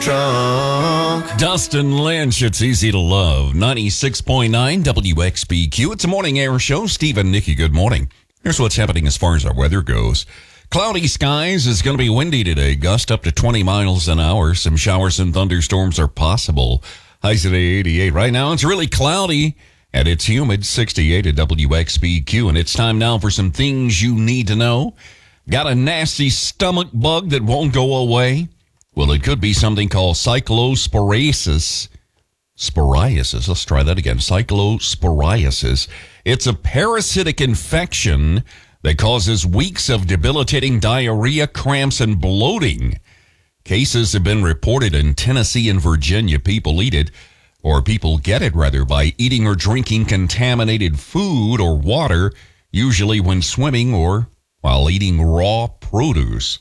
Trunk. Dustin Lynch, it's easy to love. 96.9 WXBQ. It's a morning air show. Steve and Nikki, good morning. Here's what's happening as far as our weather goes. Cloudy skies. Is going to be windy today. Gust up to 20 miles an hour. Some showers and thunderstorms are possible. Highs today 88. Right now it's really cloudy and it's humid. 68 at WXBQ. And it's time now for some things you need to know. Got a nasty stomach bug that won't go away? Well, it could be something called cyclosporiasis. Sporiasis. Let's try that again. Cyclosporiasis. It's a parasitic infection that causes weeks of debilitating diarrhea, cramps, and bloating. Cases have been reported in Tennessee and Virginia. People eat it, or people get it, rather, by eating or drinking contaminated food or water, usually when swimming or while eating raw produce.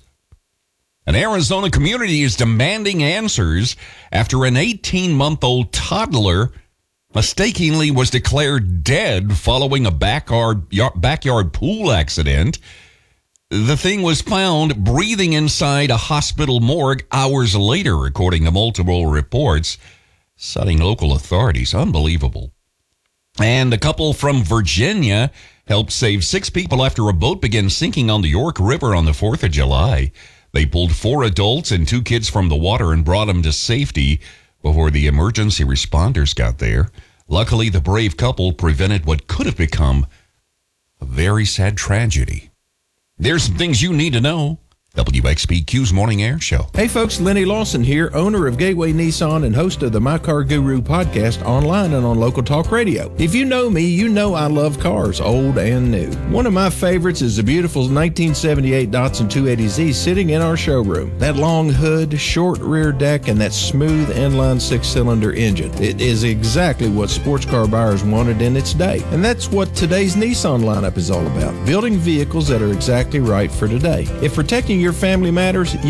An Arizona community is demanding answers after an 18-month-old toddler mistakenly was declared dead following a backyard pool accident. The thing was found breathing inside a hospital morgue hours later, according to multiple reports, citing local authorities. Unbelievable. And a couple from Virginia helped save 6 people after a boat began sinking on the York River on the 4th of July. They pulled 4 adults and 2 kids from the water and brought them to safety before the emergency responders got there. Luckily, the brave couple prevented what could have become a very sad tragedy. There's some things you need to know. WXBQ's Morning Air Show. Hey folks, Lenny Lawson here, owner of Gateway Nissan and host of the My Car Guru podcast online and on Local Talk Radio. If you know me, you know I love cars, old and new. One of my favorites is the beautiful 1978 Datsun 280Z sitting in our showroom. That long hood, short rear deck, and that smooth inline 6-cylinder engine. It is exactly what sports car buyers wanted in its day. And that's what today's Nissan lineup is all about, building vehicles that are exactly right for today. If protecting your family matters,